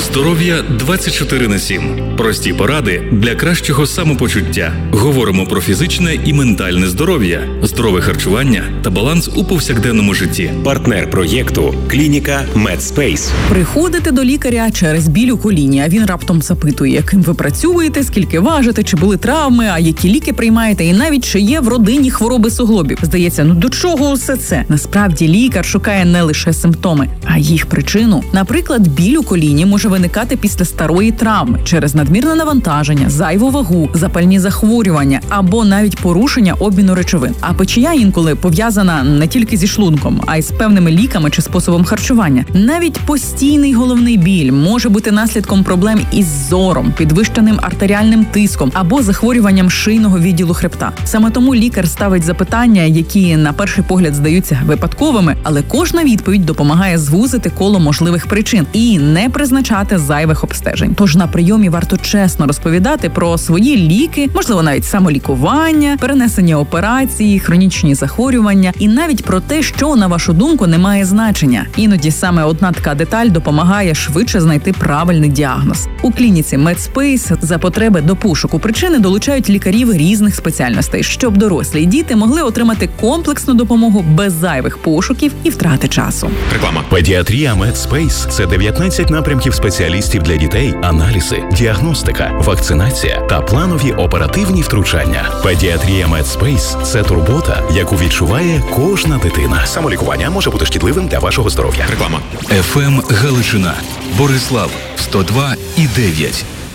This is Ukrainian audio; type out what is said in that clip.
Здоров'я 24/7. Прості поради для кращого самопочуття. Говоримо про фізичне і ментальне здоров'я, здорове харчування та баланс у повсякденному житті. Партнер проєкту – клініка Медспейс. Приходите до лікаря через біль у коліні, а він раптом запитує, яким ви працюєте, скільки важите, чи були травми, а які ліки приймаєте, і навіть чи є в родині хвороби суглобів. Здається, до чого усе це? Насправді лікар шукає не лише симптоми, а їх причину. Наприклад, біль у коліні може виникати після старої травми через надмірне навантаження, зайву вагу, запальні захворювання або навіть порушення обміну речовин. А печія інколи пов'язана не тільки зі шлунком, а й з певними ліками чи способом харчування. Навіть постійний головний біль може бути наслідком проблем із зором, підвищеним артеріальним тиском або захворюванням шийного відділу хребта. Саме тому лікар ставить запитання, які на перший погляд здаються випадковими, але кожна відповідь допомагає звузити коло можливих причин і не призначати зайвих обстежень. Тож на прийомі варто чесно розповідати про свої ліки, можливо, навіть самолікування, перенесення операції, хронічні захворювання і навіть про те, що, на вашу думку, не має значення. Іноді саме одна така деталь допомагає швидше знайти правильний діагноз. У клініці Медспейс за потреби до пошуку причини долучають лікарів різних спеціальностей, щоб дорослі й діти могли отримати комплексну допомогу без зайвих пошуків і втрати часу. Реклама. Педіатрія Медспейс – це 19 напрямків спеціалістів для дітей, аналізи, діагностика, вакцинація та планові оперативні втручання. Педіатрія Медспейс – це турбота, яку відчуває кожна дитина. Самолікування може бути шкідливим для вашого здоров'я. Реклама. ФМ Галичина. Борислав 102,9.